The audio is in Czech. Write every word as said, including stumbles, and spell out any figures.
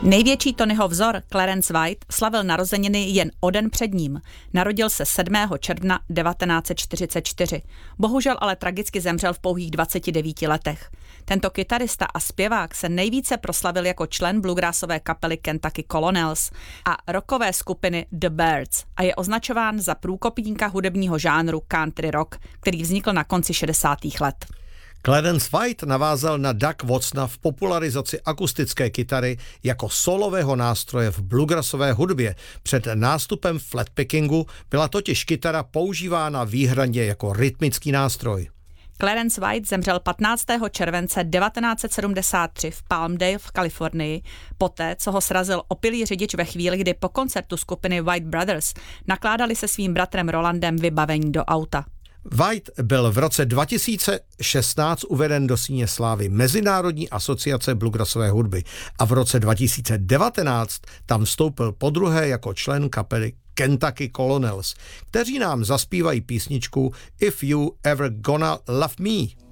Největší Tonyho vzor, Clarence White, slavil narozeniny jen o den před ním. Narodil se sedmého června devatenáct set čtyřicet čtyři. Bohužel ale tragicky zemřel v pouhých dvaceti devíti letech. Tento kytarista a zpěvák se nejvíce proslavil jako člen bluegrassové kapely Kentucky Colonels a rockové skupiny The Byrds a je označován za průkopníka hudebního žánru country rock, který vznikl na konci šedesátých let. Clarence White navázal na Doug Watsona v popularizaci akustické kytary jako solového nástroje v bluegrassové hudbě. Před nástupem flatpickingu byla totiž kytara používána výhradně jako rytmický nástroj. Clarence White zemřel patnáctého července devatenáct set sedmdesát tři v Palmdale v Kalifornii, poté, co ho srazil opilý řidič ve chvíli, kdy po koncertu skupiny White Brothers nakládali se svým bratrem Rolandem vybavení do auta. White byl v roce dva tisíce šestnáct uveden do síně slávy Mezinárodní asociace bluegrassové hudby a v roce dva tisíce devatenáct tam vstoupil podruhé jako člen kapely Kentucky Colonels, kteří nám zaspívají písničku If You Ever Gonna Love Me.